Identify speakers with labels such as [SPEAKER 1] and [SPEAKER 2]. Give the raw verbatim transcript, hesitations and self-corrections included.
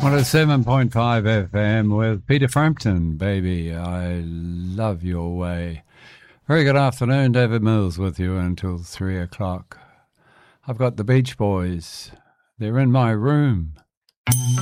[SPEAKER 1] one oh seven point five F M with Peter Frampton, Baby, I Love Your Way. Very good afternoon, David Mills with you until three o'clock. I've got the Beach Boys. They're in my room.